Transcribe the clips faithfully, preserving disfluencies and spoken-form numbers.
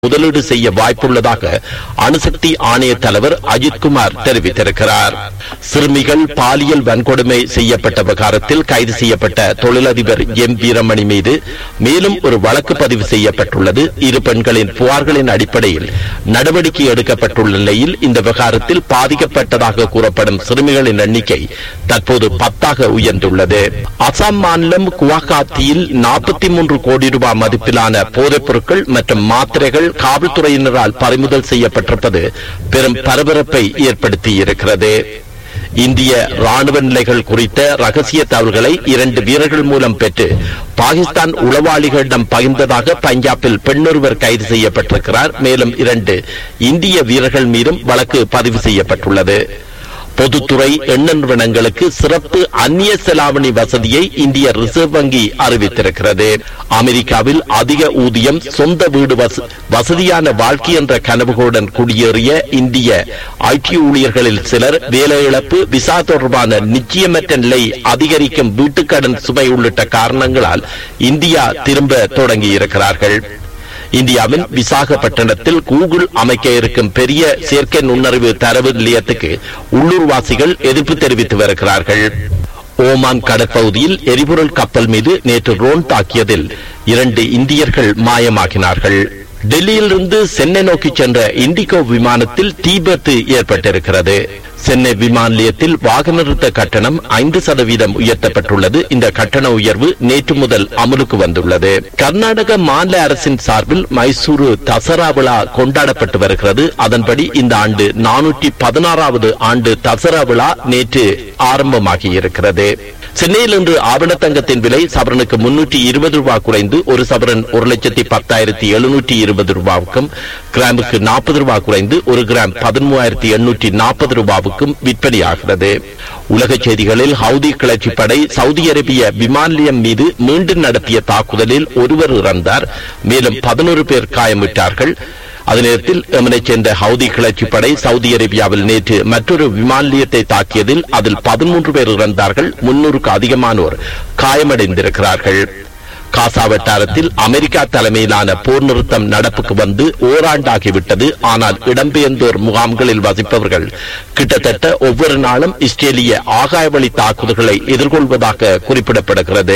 முதலீடு செய்ய வாய்ப்புள்ளதாக அணுசக்தி ஆணைய தலைவர் அஜித்குமார் தெரிவித்திருக்கிறார். சிறுமிகள் பாலியல் வன்கொடுமை செய்யப்பட்ட விவகாரத்தில் கைது செய்யப்பட்ட தொழிலதிபர் எம் வீரமணி மீது மேலும் ஒரு வழக்கு பதிவு செய்யப்பட்டுள்ளது. இரு பெண்களின் புகார்களின் அடிப்படையில் நடவடிக்கை எடுக்கப்பட்டுள்ள நிலையில் இந்த விவகாரத்தில் பாதிக்கப்பட்டதாக கூறப்படும் சிறுமிகளின் எண்ணிக்கை தற்போது பத்தாக உயர்ந்துள்ளது. அசாம் மாநிலம் குவாஹாத்தியில் நாற்பத்தி மூன்று கோடி ரூபாய் மதிப்பிலான போதைப் பொருட்கள் மற்றும் மாத்திரைகள் காவல்துறையினரால் பறிமுதல் செய்யப்பட்டிருப்பது பெரும் பரபரப்பை ஏற்படுத்தியிருக்கிறது. இந்திய ராணுவ நிலைகள் குறித்த ரகசிய தகவல்களை இரண்டு வீரர்கள் மூலம் பெற்று பாகிஸ்தான் உளவாளிகளிடம் பகிர்ந்ததாக பஞ்சாபில் பெண்ணொருவர் கைது செய்யப்பட்டிருக்கிறார். மேலும் இரண்டு இந்திய வீரர்கள் மீதும் வழக்கு பதிவு செய்யப்பட்டுள்ளது. பொதுத்துறை எண்ண நிறுவனங்களுக்கு சிறப்பு அந்நிய செலாவணி வசதியை இந்திய ரிசர்வ் வங்கி அறிவித்திருக்கிறது. அமெரிக்காவில் அதிக ஊதியம், சொந்த வீடு, வசதியான வாழ்க்கை என்ற கனவுகளுடன் குடியேறிய இந்திய ஐடி ஊழியர்களில் சிலர் வேலை இழப்பு, விசா தொடர்பான நிச்சயமற்ற நிலை, அதிகரிக்கும் வீட்டுக்கடன் சுமை உள்ளிட்ட காரணங்களால் இந்தியா திரும்ப தொடங்கியிருக்கிறார்கள். இந்தியாவின் விசாகப்பட்டினத்தில் கூகுள் அமைக்க இருக்கும் பெரிய செயற்கை நுண்ணறிவு தரவு நிலையத்துக்கு உள்ளூர்வாசிகள் எதிர்ப்பு தெரிவித்து வருகிறார்கள். ஓமான் கடற்பகுதியில் எரிபொருள் கப்பல் மீது நேற்று ட்ரோன் தாக்கியதில் இரண்டு இந்தியர்கள் மாயமாகினார்கள். டெல்லியிலிருந்து சென்னை நோக்கி சென்ற இண்டிகோ விமானத்தில் தீ விபத்து ஏற்பட்டிருக்கிறது. சென்னை விமான நிலையத்தில் வாகன நிறுத்த கட்டணம் ஐந்து சதவீதம் உயர்த்தப்பட்டுள்ளது. இந்த கட்டண உயர்வு நேற்று முதல் அமலுக்கு வந்துள்ளது. கர்நாடக மாநில அரசின் சார்பில் மைசூரு தசரா விழா கொண்டாடப்பட்டு வருகிறது. அதன்படி இந்த ஆண்டு நானூற்றி பதினாறாவது ஆண்டு தசரா விழா நேற்று ஆரம்பமாகியிருக்கிறது. சென்னையில் இன்று ஆவண தங்கத்தின் விலை சவரனுக்கு முன்னூற்றி இருபது ரூபாய் குறைந்து ஒரு சவரன் ஒரு லட்சத்தி பத்தாயிரத்தி எழுநூற்றி இருபது ரூபாவுக்கும், கிராமுக்கு நாற்பது ரூபாய் குறைந்து ஒரு கிராம் பதிமூவாயிரத்தி எண்ணூற்றி நாற்பது ரூபாவுக்கும் விற்பனையாகிறது. உலக செய்திகளில் ஹவுதி கிளர்ச்சி படை சவுதி அரேபிய விமான நிலையம் மீது மீண்டும் நடத்திய தாக்குதலில் ஒருவர் இறந்தார். மேலும் பதினோரு பேர் காயமிட்டார்கள். அதே நேரத்தில் எமனைச் சேர்ந்த ஹவுதி கிளர்ச்சி படை சவுதி அரேபியாவில் நேற்று மற்றொரு விமான நிலையத்தை தாக்கியதில் அதில் பதிமூன்று பேர் இறந்தார்கள். முன்னூறுக்கு அதிகமானோர் காயமடைந்திருக்கிறார்கள். காசா வட்டாரத்தில் அமெரிக்கா தலைமையிலான போர் நிறுத்தம் நடப்புக்கு வந்து ஓராண்டாகிவிட்டது. ஆனால் இடம்பெயர்ந்தோர் முகாம்களில் வசிப்பவர்கள் கிட்டத்தட்ட ஒவ்வொரு நாளும் இஸ்ரேலிய ஆகாய வழி தாக்குதல்களை எதிர்கொள்வதாக குறிப்பிடப்படுகிறது.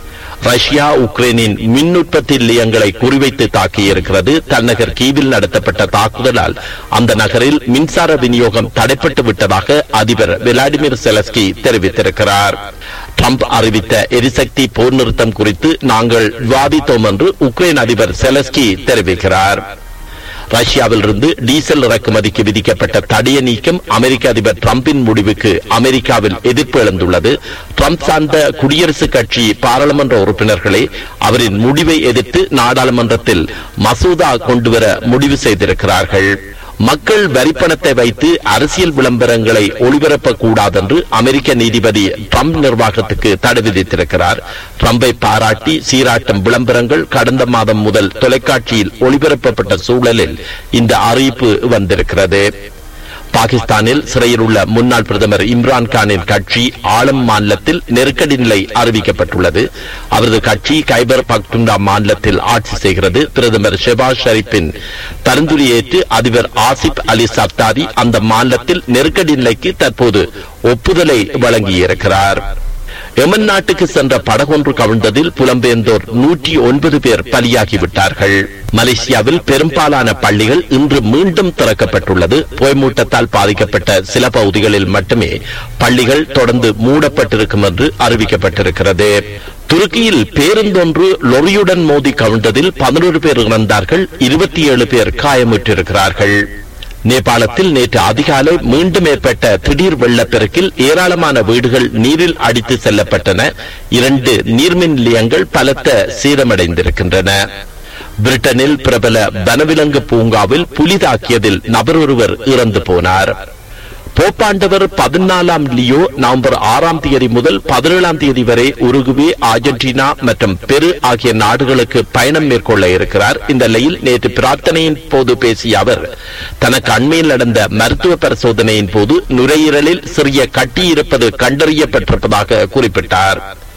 ரஷ்யா உக்ரைனின் மின் உற்பத்தி நிலையங்களை குறிவைத்து தாக்கியிருக்கிறது. தன்னகர் கீவில் நடத்தப்பட்ட தாக்குதலால் அந்த நகரில் மின்சார விநியோகம் தடைப்பட்டு விட்டதாக அதிபர் விளாடிமிர் செலஸ்கி தெரிவித்திருக்கிறார். ட்ரம்ப் அறிவித்த எரிசக்தி போர் நிறுத்தம் குறித்து நாங்கள் விவாதித்தோம் என்று உக்ரைன் அதிபர் செலஸ்கி தெரிவிக்கிறார். ரஷ்யாவில் இருந்து டீசல் இறக்குமதிக்கு விதிக்கப்பட்ட தடையை நீக்கும் அமெரிக்க அதிபர் டிரம்பின் முடிவுக்கு அமெரிக்காவில் எதிர்ப்பு எழுந்துள்ளது. டிரம்ப் சார்ந்த குடியரசுக் கட்சி பாராளுமன்ற உறுப்பினர்களே அவரின் முடிவை எதிர்த்து நாடாளுமன்றத்தில் மசோதா கொண்டுவர முடிவு செய்திருக்கிறார்கள். மக்கள் வரிப்பணத்தை வைத்து அரசியல் விளம்பரங்களை ஒளிபரப்பக்கூடாது என்று அமெரிக்க நீதிபதி ட்ரம்ப் நிர்வாகத்துக்கு தடை விதித்திருக்கிறார். ட்ரம்பை பாராட்டி சீராட்டும் விளம்பரங்கள் கடந்த மாதம் முதல் தொலைக்காட்சியில் ஒளிபரப்பப்பட்ட சூழலில் இந்த அறிவிப்பு வந்திருக்கிறது. பாகிஸ்தானில் சிறையில் உள்ள முன்னாள் பிரதமர் இம்ரான்கானின் கட்சி ஆலம் மாநிலத்தில் நெருக்கடி நிலை அறிவிக்கப்பட்டுள்ளது. அவரது கட்சி கைபர் பக்துண்டா மாநிலத்தில் ஆட்சி செய்கிறது. பிரதமர் ஷெபாஸ் ஷெரீப்பின் பரிந்துரையேற்று அதிபர் ஆசிப் அலி சர்தாரி அந்த மாநிலத்தில் நெருக்கடி நிலைக்கு தற்போது ஒப்புதலை வழங்கியிருக்கிறார். எமன் நாட்டுக்கு சென்ற படகொன்று கவிழ்ந்ததில் புலம்பெயர்ந்தோர் நூற்றி ஒன்பது பேர் பலியாகிவிட்டார்கள். மலேசியாவில் பெரும்பாலான பள்ளிகள் இன்று மீண்டும் திறக்கப்பட்டுள்ளது. புயமூட்டத்தால் பாதிக்கப்பட்ட சில பகுதிகளில் மட்டுமே பள்ளிகள் தொடர்ந்து மூடப்பட்டிருக்கும் என்று அறிவிக்கப்பட்டிருக்கிறது. துருக்கியில் பேருந்தொன்று லொரியுடன் மோதி கவிழ்ந்ததில் பதினோரு பேர் இறந்தார்கள். இருபத்தி ஏழு பேர் காயமுற்றிருக்கிறார்கள். நேபாளத்தில் நேற்று அதிகாலை மீண்டும் ஏற்பட்ட திடீர் வெள்ளப்பெருக்கில் ஏராளமான வீடுகள் நீரில் அடித்து செல்லப்பட்டன. இரண்டு நீர்மின் நிலையங்கள் பலத்த சேதமடைந்திருக்கின்றன. பிரிட்டனில் பிரபல வனவிலங்கு பூங்காவில் புலி தாக்கியதில் நபர் ஒருவர் இறந்து போனார். போப்பாண்டவர் பதினாலாம் லியோ நவம்பர் ஆறாம் தேதி முதல் பதினேழாம் தேதி வரை உருகுவே, அர்ஜென்டினா மற்றும் பெரு ஆகிய நாடுகளுக்கு பயணம் மேற்கொள்ள இருக்கிறார். இந்த நிலையில் நேற்று பிரார்த்தனையின் போது பேசிய அவர் தனக்கு அண்மையில் நடந்த மருத்துவ பரிசோதனையின் போது நுரையீரலில் சிறிய கட்டி இருப்பது கண்டறியப்பட்டிருப்பதாக குறிப்பிட்டார்.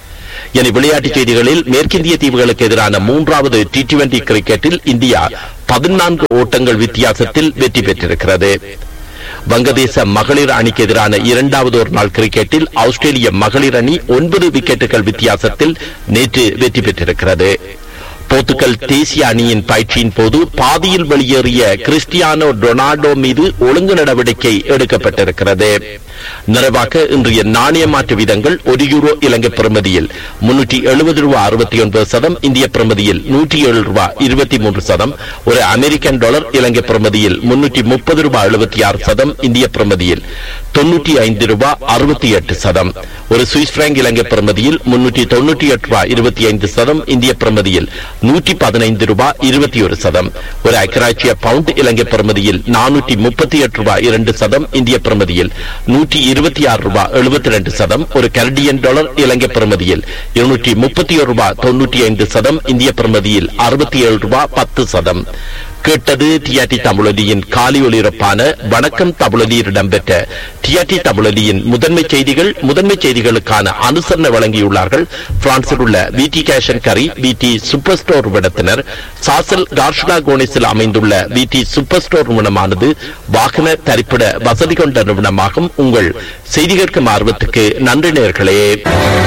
இனி விளையாட்டுச் செய்திகளில் மேற்கிந்திய தீவுகளுக்கு எதிரான மூன்றாவது டி டுவெண்டி கிரிக்கெட்டில் இந்தியா பதினான்கு ஓட்டங்கள் வித்தியாசத்தில் வெற்றி பெற்றிருக்கிறது. வங்கதேச மகளிர் அணிக்கு எதிரான இரண்டாவது ஒரு நாள் கிரிக்கெட்டில் ஆஸ்திரேலிய மகளிர் அணி ஒன்பது விக்கெட்டுகள் வித்தியாசத்தில் நேற்று வெற்றி பெற்றிருக்கிறது. போர்த்துகல் தேசிய அணியின் பயிற்சியின் போது பாதியில் வெளியேறிய கிறிஸ்டியானோ ரொனால்டோ மீது ஒழுங்கு நடவடிக்கை எடுக்கப்பட்டிருக்கிறது. நிறைவாக இன்றைய நாணய மாற்று வீதங்கள் ஒரு யூரோ இலங்கை பிரமதியில் முன்னூற்றி எழுபது ரூபாய் அறுபத்தி ஒன்பது சதம், இந்திய பிரமதியில் நூற்றி ஏழு ரூபாய் இருபத்தி மூன்று சதம், ஒரு அமெரிக்கன் டாலர் இலங்கை பிரமதியில் முன்னூற்றி முப்பது ரூபாய் எழுபத்தி ஆறு சதம், இந்திய பிரமதியில் தொன்னூற்றி ஐந்து ரூபாய் அறுபத்தி எட்டு சதம், ஒரு சுவிஸ் பிராங்க் இலங்கை பிரமதியில் முன்னூற்றி தொன்னூற்றி எட்டு ரூபாய் இருபத்தி ஐந்து சதம், இந்திய பிரமதியில் நூற்றி பதினைந்து ரூபாய் இருபத்தி ஒரு சதம், ஒரு ஐக்கிய பவுண்ட் இலங்கை பிரமதியில் நானூற்றி முப்பத்தி எட்டு ரூபாய் இரண்டு சதம், இந்திய பிரமதியில் நூற்றி இருபத்தி ஆறு ரூபாய் எழுபத்தி ரெண்டு சதம், ஒரு கனடியன் டாலர் இலங்கை பிரமதியில் இருநூற்றி முப்பத்தி ஒரு ரூபாய் தொன்னூற்றி ஐந்து சதம், இந்திய பிரமதியில் அறுபத்தி ஏழு ரூபாய் பத்து சதம். கேட்டது டிஆர்டி தமிழொலியின் காலி ஒலிபரப்பான வணக்கம் தமிழொலியில் இடம்பெற்ற டிஆர்டி தமிழொலியின் முதன்மை செய்திகள். முதன்மை செய்திகளுக்கான அனுசரணை வழங்கியுள்ளார்கள் பிரான்சில் உள்ள விடி கேஷ் அண்ட் கரி, விடி சூப்பர் ஸ்டோர் விடத்தினர், சாசல் கார்ஷுலா கோனிஸில் அமைந்துள்ள விடி சூப்பர் ஸ்டோர் நிறுவனமானது வாகன தரிப்பிட வசதி கொண்ட நிறுவனமாகும். உங்கள் செய்தி கேட்கும் ஆர்வத்துக்கு நன்றி நேயர்களே.